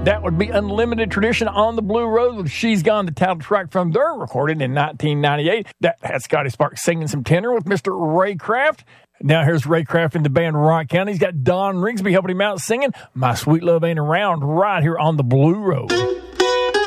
That would be Unlimited Tradition on the Blue Road with She's Gone, the title track from their recorded in 1998. That had Scotty Sparks singing some tenor with Mr. Ray Craft. Now here's Ray Craft in the band Rock County. He's got Don Rigsby helping him out singing My Sweet Love Ain't Around right here on the Blue Road.